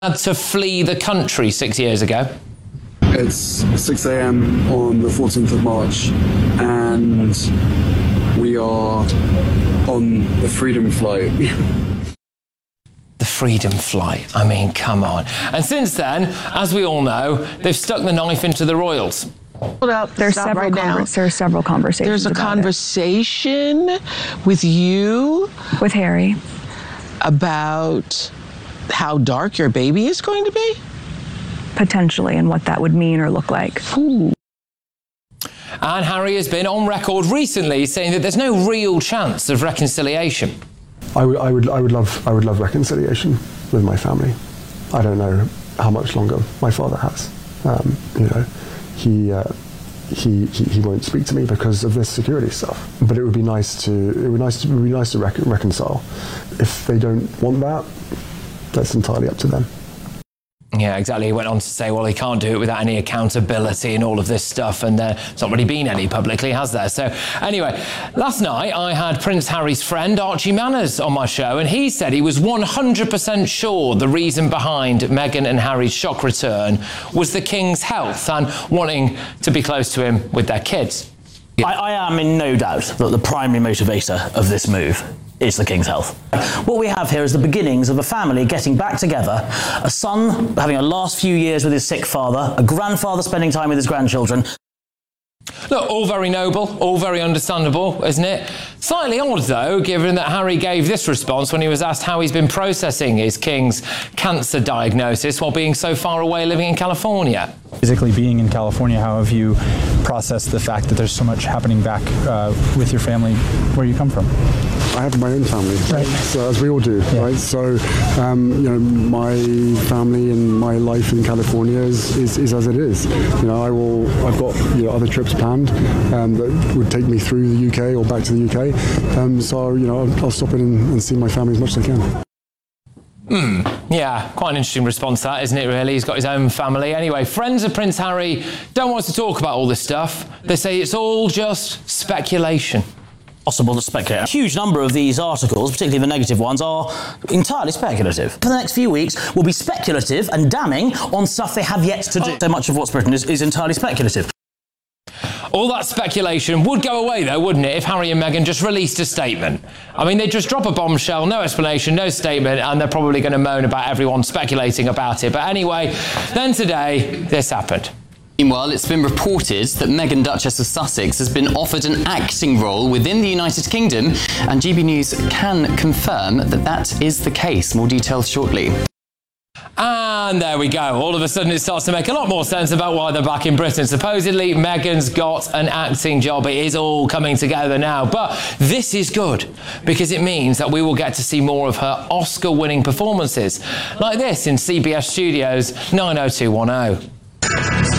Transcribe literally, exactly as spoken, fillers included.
Had to flee the country six years ago. It's six a m on the fourteenth of March, and we are on the Freedom Flight. The Freedom Flight, I mean, come on. And since then, as we all know, they've stuck the knife into the royals. Hold up, There's stop several right now. conver- there's several conversations. There's a about conversation it. with you with Harry about how dark your baby is going to be? Potentially, and what that would mean or look like. Ooh. And Harry has been on record recently saying that there's no real chance of reconciliation. I would, I would, I would love, I would love reconciliation with my family. I don't know how much longer my father has. Um, you know, he, uh, he, he, he won't speak to me because of this security stuff. But it would be nice to, it would nice to, it would be nice to rec- reconcile. If they don't want that, that's entirely up to them. Yeah, exactly. He went on to say, well, he can't do it without any accountability and all of this stuff, and there's not really been any publicly, has there? So anyway, last night I had Prince Harry's friend Archie Manners on my show, and he said he was one hundred percent sure the reason behind Meghan and Harry's shock return was the King's health and wanting to be close to him with their kids. I, I am in no doubt that the primary motivator of this move is the King's health. What we have here is the beginnings of a family getting back together, a son having a last few years with his sick father, a grandfather spending time with his grandchildren. Look, all very noble, all very understandable, isn't it? Slightly odd, though, given that Harry gave this response when he was asked how he's been processing his King's cancer diagnosis while being so far away living in California. Physically being in California, how have you processed the fact that there's so much happening back uh, with your family where you come from? I have my own family, right. So as we all do, yeah. right? So, um, you know, my family and my life in California is, is, is as it is. You know, I will. I've got you know other trips planned um, that would take me through the U K or back to the U K. Um, so, you know, I'll, I'll stop in and, and see my family as much as I can. Hmm, yeah, quite an interesting response that, isn't it, really? He's got his own family. Anyway, friends of Prince Harry don't want to talk about all this stuff. They say it's all just speculation. Possible to speculate. A huge number of these articles, particularly the negative ones, are entirely speculative. For the next few weeks, will be speculative and damning on stuff they have yet to do. So much of what's written is, is entirely speculative. All that speculation would go away, though, wouldn't it, if Harry and Meghan just released a statement? I mean, they'd just drop a bombshell, no explanation, no statement, and they're probably going to moan about everyone speculating about it. But anyway, then today, this happened. Meanwhile, it's been reported that Meghan, Duchess of Sussex, has been offered an acting role within the United Kingdom, and G B News can confirm that that is the case. More details shortly. And there we go. All of a sudden it starts to make a lot more sense about why they're back in Britain. Supposedly Meghan's got an acting job. It is all coming together now. But this is good because it means that we will get to see more of her Oscar-winning performances like this in C B S Studios nine oh two one oh.